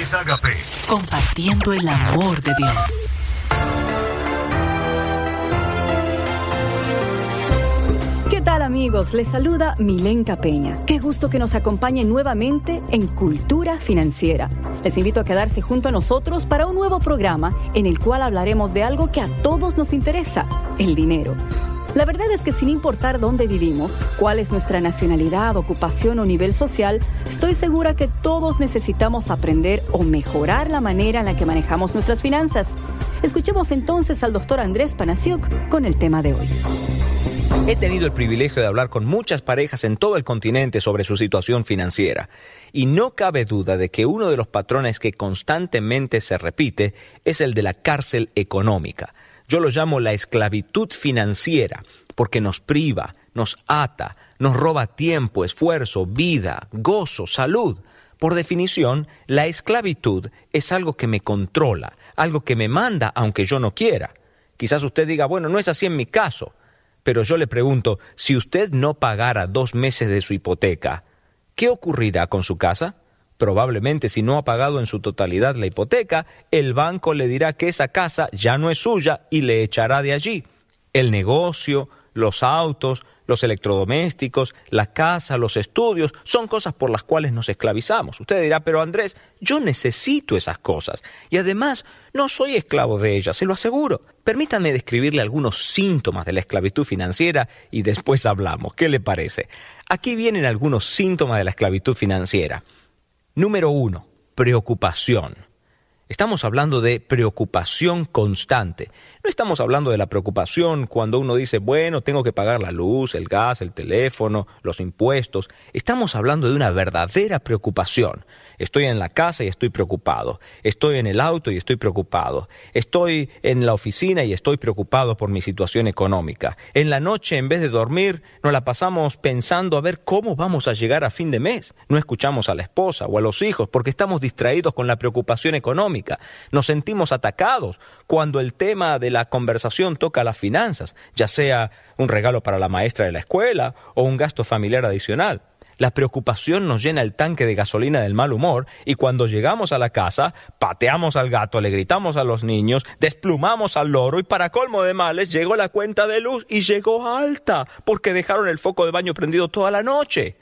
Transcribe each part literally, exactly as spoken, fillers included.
Andrés Agape. Compartiendo el amor de Dios. ¿Qué tal, amigos? Les saluda Milenka Peña. Qué gusto que nos acompañen nuevamente en Cultura Financiera. Les invito a quedarse junto a nosotros para un nuevo programa en el cual hablaremos de algo que a todos nos interesa, el dinero. La verdad es que sin importar dónde vivimos, cuál es nuestra nacionalidad, ocupación o nivel social, estoy segura que todos necesitamos aprender o mejorar la manera en la que manejamos nuestras finanzas. Escuchemos entonces al doctor Andrés Panasiuk con el tema de hoy. He tenido el privilegio de hablar con muchas parejas en todo el continente sobre su situación financiera, y no cabe duda de que uno de los patrones que constantemente se repite es el de la cárcel económica. Yo lo llamo la esclavitud financiera, porque nos priva, nos ata, nos roba tiempo, esfuerzo, vida, gozo, salud. Por definición, la esclavitud es algo que me controla, algo que me manda aunque yo no quiera. Quizás usted diga, bueno, no es así en mi caso. Pero yo le pregunto, si usted no pagara dos meses de su hipoteca, ¿qué ocurrirá con su casa? Probablemente, si no ha pagado en su totalidad la hipoteca, el banco le dirá que esa casa ya no es suya y le echará de allí. El negocio, los autos, los electrodomésticos, la casa, los estudios, son cosas por las cuales nos esclavizamos. Usted dirá, pero Andrés, yo necesito esas cosas y además no soy esclavo de ellas, se lo aseguro. Permítanme describirle algunos síntomas de la esclavitud financiera y después hablamos. ¿Qué le parece? Aquí vienen algunos síntomas de la esclavitud financiera. Número uno, preocupación. Estamos hablando de preocupación constante. No estamos hablando de la preocupación cuando uno dice, bueno, tengo que pagar la luz, el gas, el teléfono, los impuestos. Estamos hablando de una verdadera preocupación. Estoy en la casa y estoy preocupado. Estoy en el auto y estoy preocupado. Estoy en la oficina y estoy preocupado por mi situación económica. En la noche, en vez de dormir, nos la pasamos pensando a ver cómo vamos a llegar a fin de mes. No escuchamos a la esposa o a los hijos porque estamos distraídos con la preocupación económica. Nos sentimos atacados cuando el tema de la conversación toca las finanzas, ya sea un regalo para la maestra de la escuela o un gasto familiar adicional. La preocupación nos llena el tanque de gasolina del mal humor y cuando llegamos a la casa, pateamos al gato, le gritamos a los niños, desplumamos al loro y para colmo de males llegó la cuenta de luz y llegó alta porque dejaron el foco de baño prendido toda la noche.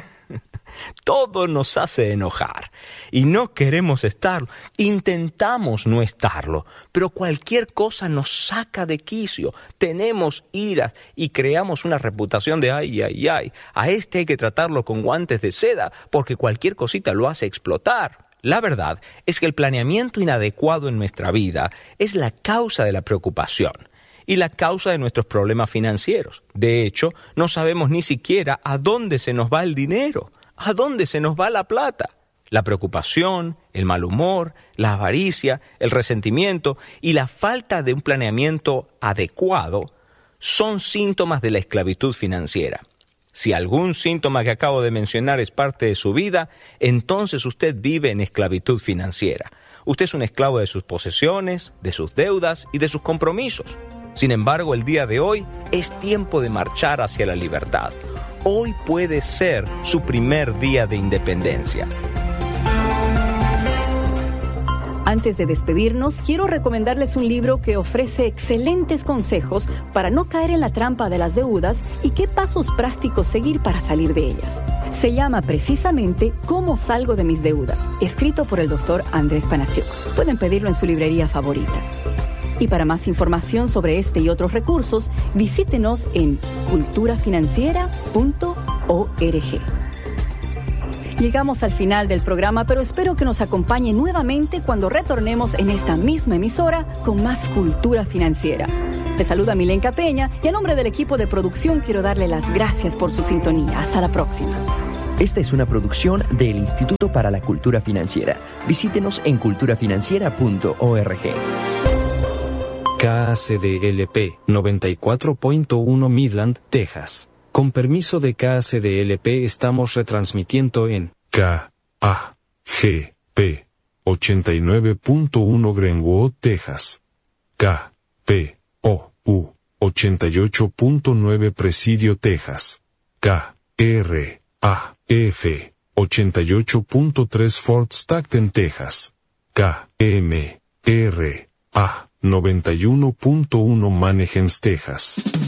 Todo nos hace enojar y no queremos estarlo. Intentamos no estarlo, pero cualquier cosa nos saca de quicio. Tenemos iras y creamos una reputación de ay, ay, ay. A este hay que tratarlo con guantes de seda porque cualquier cosita lo hace explotar. La verdad es que el planeamiento inadecuado en nuestra vida es la causa de la preocupación y la causa de nuestros problemas financieros. De hecho, no sabemos ni siquiera a dónde se nos va el dinero, a dónde se nos va la plata. La preocupación, el mal humor, la avaricia, el resentimiento y la falta de un planeamiento adecuado son síntomas de la esclavitud financiera. Si algún síntoma que acabo de mencionar es parte de su vida, entonces usted vive en esclavitud financiera. Usted es un esclavo de sus posesiones, de sus deudas y de sus compromisos. Sin embargo, el día de hoy es tiempo de marchar hacia la libertad. Hoy puede ser su primer día de independencia. Antes de despedirnos, quiero recomendarles un libro que ofrece excelentes consejos para no caer en la trampa de las deudas y qué pasos prácticos seguir para salir de ellas. Se llama precisamente ¿Cómo salgo de mis deudas?, escrito por el doctor Andrés Panasiuk. Pueden pedirlo en su librería favorita. Y para más información sobre este y otros recursos, visítenos en cultura financiera punto org. Llegamos al final del programa, pero espero que nos acompañe nuevamente cuando retornemos en esta misma emisora con más Cultura Financiera. Les saluda Milenka Peña y a nombre del equipo de producción quiero darle las gracias por su sintonía. Hasta la próxima. Esta es una producción del Instituto para la Cultura Financiera. Visítenos en cultura financiera punto org. K A C D L P noventa y cuatro punto uno Midland, Texas. Con permiso de K A C D L P estamos retransmitiendo en K A G P ochenta y nueve punto uno Greenwood, Texas. K P O U ochenta y ocho punto nueve Presidio, Texas. K R A F ochenta y ocho punto tres Fort Stockton, Texas. K M R A noventa y uno punto uno Mannheim, Texas.